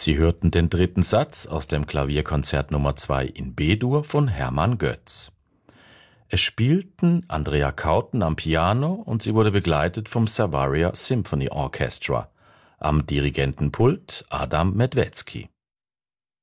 Sie hörten den dritten Satz aus dem Klavierkonzert Nummer 2 in B-Dur von Hermann Götz. Es spielten Andrea Kauten am Piano und sie wurde begleitet vom Savaria Symphony Orchestra. Am Dirigentenpult Adam Medwецki.